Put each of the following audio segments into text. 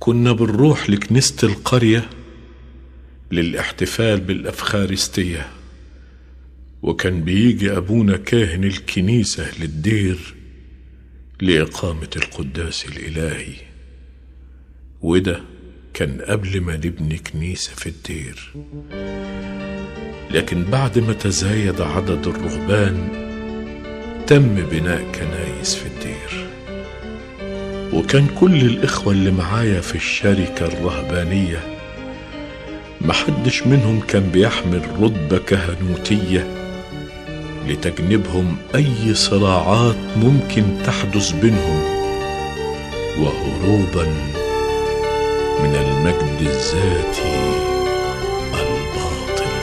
كنا بنروح لكنيسة القرية للاحتفال بالأفخارستية، وكان بيجي أبونا كاهن الكنيسة للدير لإقامة القداس الإلهي، وده كان قبل ما نبني كنيسة في الدير. لكن بعد ما تزايد عدد الرهبان تم بناء كنايس في الدير، وكان كل الإخوة اللي معايا في الشركة الرهبانية محدش منهم كان بيحمل رتبة كهنوتية لتجنبهم أي صراعات ممكن تحدث بينهم، وهروبا من المجد الذاتي الباطل.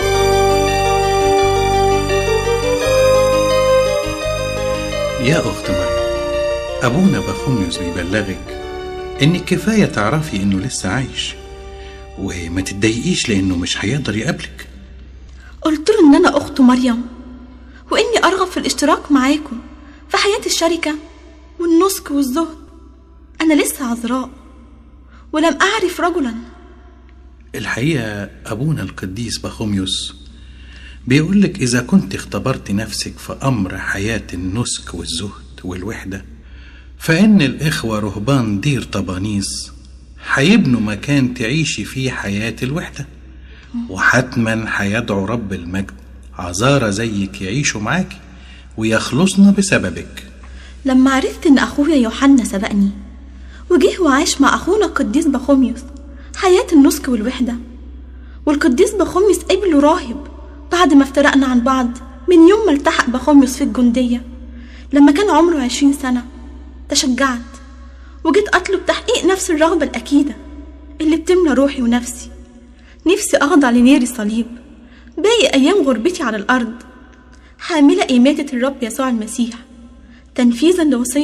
يا أخت مريم، أبونا بخوميوس بيبلغك إنك كفاية تعرفي إنه لسه عايش، وما تتضايقيش لأنه مش هيقدر يقابلك. قلت له إن أنا أخته مريم، وإني أرغب في الاشتراك معاكم في حياة الشركة والنسك والزهد. أنا لسه عذراء ولم أعرف رجلا. الحقيقة أبونا القديس بخوميوس بيقولك إذا كنت اختبرت نفسك في أمر حياة النسك والزهد والوحدة، فإن الإخوة رهبان دير طبانيس هيبنوا مكان تعيشي فيه حياة الوحدة، وحتما هيدعو رب المجد عذارى زيك يعيشوا معاكي ويخلصنا بسببك. لما عرفت إن أخويا يوحنا سبقني وجه وعاش مع أخونا القديس بخوميوس حياة النسك والوحدة، والقديس بخوميوس قبله راهب بعد ما افترقنا عن بعض من يوم ما التحق بخوميوس في الجندية لما كان عمره 20 سنة، تشجعت وجيت أطلب تحقيق نفس الرغبة الأكيدة اللي بتملى روحي ونفسي. نفسي أخضع لنير الصليب باقي أيام غربتي على الأرض، حاملة إماتة الرب يسوع المسيح تنفيذا لوصية